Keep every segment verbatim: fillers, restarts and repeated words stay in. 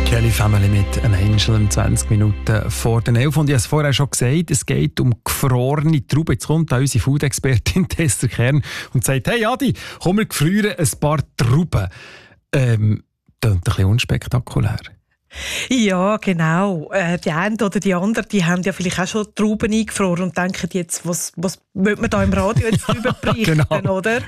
Kelly Family mit einem Angel um zwanzig Minuten vor den elf. Und ich habe es vorher schon gesagt, es geht um gefrorene Trauben. Jetzt kommt auch unsere Food-Expertin Tessa Kern und sagt, hey Adi, komm, wir gefrieren ein paar Trauben. Ähm, das ist ein bisschen unspektakulär. Ja, genau. Äh, die einen oder die anderen, die haben ja vielleicht auch schon Trauben eingefroren und denken jetzt, was, was will man da im Radio jetzt drüber berichten, Genau. oder?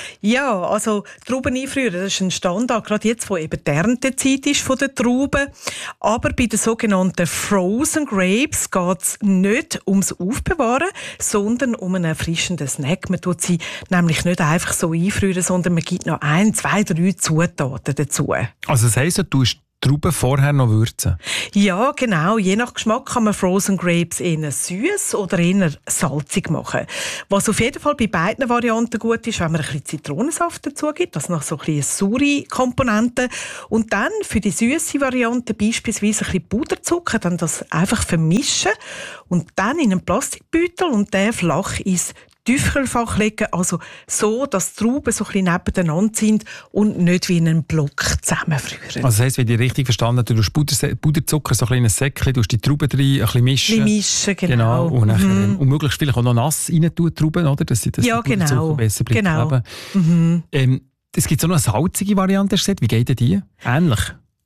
Ja, also Trauben einfrieren, das ist ein Standard, gerade jetzt, wo eben die Erntezeit ist von den Trauben. Aber bei den sogenannten Frozen Grapes geht es nicht ums Aufbewahren, sondern um einen erfrischenden Snack. Man tut sie nämlich nicht einfach so einfrieren, sondern man gibt noch ein, zwei, drei Zutaten dazu. Also das heisst, du tust Trauben vorher noch würzen? Ja, genau. Je nach Geschmack kann man Frozen Grapes eher süß oder eher salzig machen. Was auf jeden Fall bei beiden Varianten gut ist, wenn man ein bisschen Zitronensaft dazu gibt, also noch so ein bisschen saure Komponente. Und dann für die süße Variante beispielsweise ein bisschen Puderzucker, dann das einfach vermischen und dann in einen Plastikbeutel und den flach ins Tiefkühlfach legen, also so, dass die Trauben so ein bisschen nebeneinander sind und nicht wie in einen Block zusammenfrieren. Also das heisst, wenn ich richtig verstanden habe, du tust Puder, Puderzucker, so ein kleines Säckchen, du tust die Trauben rein, ein bisschen mischen. Ein bisschen mischen, genau. genau und, nachher, mhm. und möglichst vielleicht auch noch nass rein tun, Trauben, oder? Dass sie das ja, genau. besser bleibt genau. kleben. Mhm. Ähm, es gibt auch noch eine salzige Variante, hast du gesagt. Wie geht denn die? Ähnlich?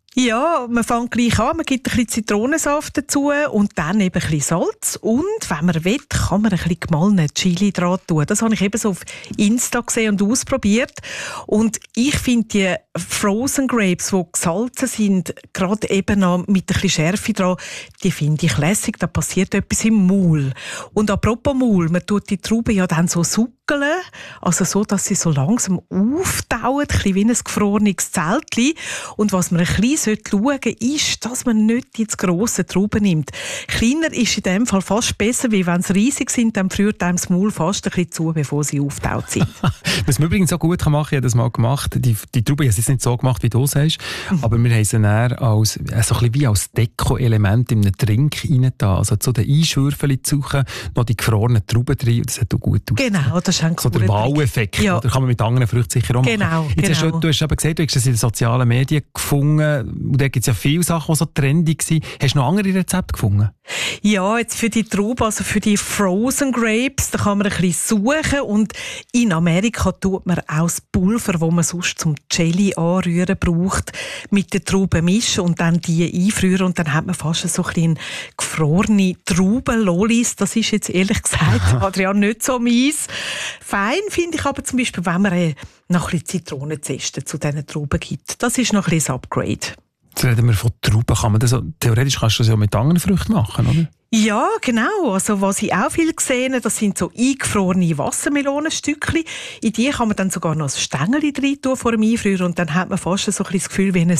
Ja, man fängt gleich an, man gibt ein bisschen Zitronensaft dazu und dann eben ein bisschen Salz. Und wenn man will, kann man ein bisschen gemahlenen Chili dran tun. Das habe ich eben so auf Insta gesehen und ausprobiert. Und ich finde die Frozen Grapes, die gesalzen sind, gerade eben noch mit ein bisschen Schärfe dran, die finde ich lässig. Da passiert etwas im Maul. Und apropos Maul, man tut die Trauben ja dann so suckeln, also so, dass sie so langsam auftauen, ein bisschen wie ein gefrorenes Zeltchen. Und was man ein bisschen schauen sollte, ist, dass man nicht die zu grossen Trauben nimmt. Kleiner ist in dem Fall fast besser, weil wenn sie riesig sind, dann friert einem das Maul fast ein bisschen zu, bevor sie auftaut sind. Was man übrigens so gut machen kann, ich habe das mal gemacht, die, die Trauben, ich habe es jetzt nicht so gemacht, wie du sagst, mhm. aber wir haben sie dann als, so ein bisschen wie als Deko-Element in einen Trink rein da. Also so den Einschürfeli zu suchen, noch die gefrorenen Trauben drin, und das hat auch gut ausgesehen. Genau, das ist ein so der Wow-Effekt, ja. Da kann man mit anderen Früchten sicher auch machen. Genau, jetzt genau. Hast du, du hast eben gesagt, du hast das in den sozialen Medien gefunden, und da gibt es ja viele Sachen, die so trendig waren. Hast du noch andere Rezepte gefunden? Ja, jetzt für die Trauben, also für die Frozen Grapes, da kann man ein bisschen suchen und in Amerika tut man auch das Pulver, das man sonst zum Jelly anrühren braucht, mit den Trauben mischen und dann die einfrieren und dann hat man fast so ein bisschen gefrorene Trauben-Lollis. Das ist jetzt ehrlich gesagt, Adrian, nicht so meins. Fein finde ich aber zum Beispiel, wenn man äh, noch ein bisschen Zitronenzeste zu diesen Trauben gibt. Das ist noch ein bisschen das Upgrade. Jetzt reden wir von Trauben. Kann man das so, theoretisch kannst du das ja mit anderen Früchten machen, oder? Ja, genau. Also, was ich auch viel gesehen habe, das sind so eingefrorene Wassermelonenstückchen. In die kann man dann sogar noch ein Stängeli rein tun vor dem Einfrieren und dann hat man fast so ein bisschen das Gefühl wie ein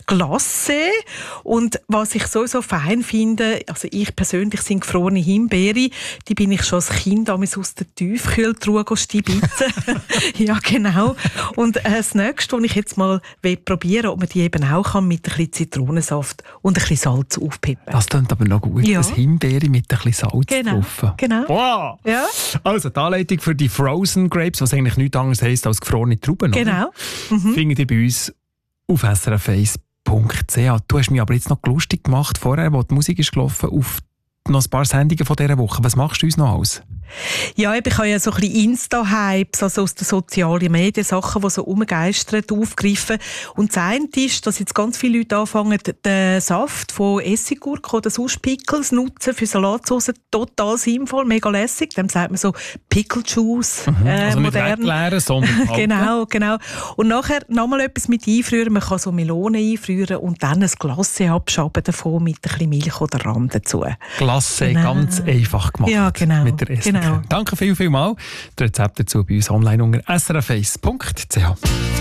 Glacé. Und was ich sowieso fein finde, also ich persönlich, sind gefrorene Himbeere. Die bin ich schon als Kind damals aus der Tiefkühltruhe stibitzen. Ja, genau. Und äh, das Nächste, was ich jetzt mal probieren will, ob man die eben auch kann, mit ein bisschen Zitronensaft und ein bisschen Salz aufpippen. Das klingt aber noch gut. Ja. Himbeere mit ein bisschen Salz genau, drauf. Genau. Wow. Ja. Also die Anleitung für die Frozen Grapes, was eigentlich nichts anderes heisst als gefrorene Trauben, genau. Mhm. findet ihr bei uns auf s r f eins punkt c h. Du hast mich aber jetzt noch lustig gemacht vorher, wo die Musik ist gelaufen, auf noch ein paar Sendungen von dieser Woche. Was machst du uns noch aus? Ja, ich habe ja so ein bisschen Insta-Hypes, also aus den sozialen Medien, Sachen, die so rumgeistern, aufgreifen. Und das eine ist, dass jetzt ganz viele Leute anfangen, den Saft von Essiggurke oder sonst Pickles nutzen für Salatsauce. Total sinnvoll, mega lässig. Dem sagt man so Pickle Juice. Mhm. Äh, also nicht modern. wegleeren, sondern Genau, genau. Und nachher nochmal etwas mit einfrieren. Man kann so Melonen einfrieren und dann ein Glacé abschaben davon mit ein bisschen Milch oder Rahm dazu. Glacé, genau. ganz einfach gemacht. Ja, genau. Mit der Essig. Genau. Danke viel, viel mal. Das Rezept dazu bei uns online unter s r f eins punkt c h.